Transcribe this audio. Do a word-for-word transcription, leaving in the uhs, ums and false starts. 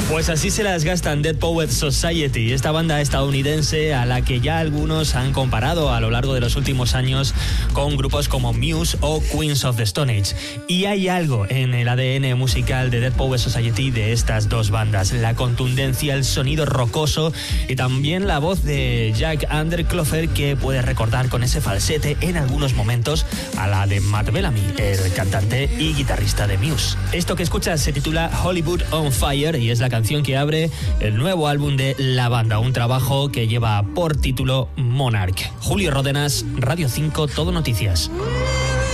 Pues así se las gastan Dead Poets Society, esta banda estadounidense a la que ya algunos han comparado a lo largo de los últimos años con grupos como Muse o Queens of the Stone Age. Y hay algo en el A D N musical de Dead Poets Society de estas dos bandas: la contundencia, el sonido rocoso y también la voz de Jack Underclough, que puede recordar con ese falsete en algunos momentos a la de Matt Bellamy, el cantante y guitarrista de Muse. Esto que escuchas se titula Hollywood on Fire y es la canción que abre el nuevo álbum de la banda, un trabajo que lleva por título Monarch. Julio Ródenas, Radio cinco, Todo Noticias.